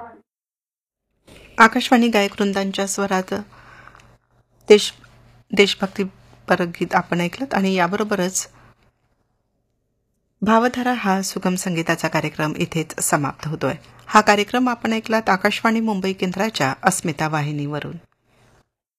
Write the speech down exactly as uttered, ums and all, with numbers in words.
आकाशवाणी गायक वृंदांच्या स्वरात देश देशभक्तीपर गीत आपण ऐकलं आणि याबरोबरच भावधारा हा सुगम संगीताचा कार्यक्रम इथेच समाप्त होतोय. हा कार्यक्रम आपण ऐकलात आकाशवाणी मुंबई केंद्राच्या अस्मिता वाहिनीवरून.